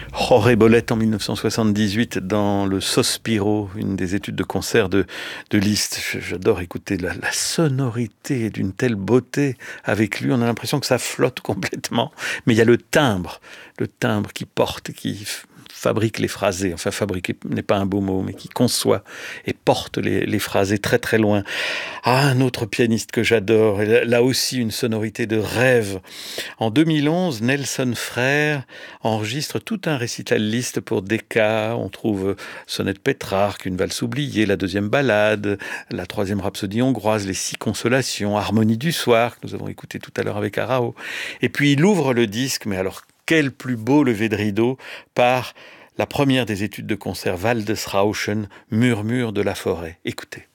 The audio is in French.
Jorge Bolette en 1978 dans le Sospiro, une des études de concert de Liszt. J'adore écouter la sonorité d'une telle beauté avec lui. On a l'impression que ça flotte complètement. Mais il y a le timbre qui porte, fabrique les phrasés. Enfin, fabriquer n'est pas un beau mot, mais qui conçoit et porte les phrasés très très loin. Ah, un autre pianiste que j'adore, et là aussi une sonorité de rêve. En 2011, Nelson Frère enregistre tout un récital Liszt pour Decca. On trouve Sonnette Pétrarque, une valse oubliée, la deuxième ballade, la troisième rhapsodie hongroise, les six consolations, Harmonie du soir, que nous avons écouté tout à l'heure avec Arao. Et puis il ouvre le disque, mais alors quel plus beau lever de rideau par la première des études de concert Waldesrauschen, Murmure de la forêt. Écoutez.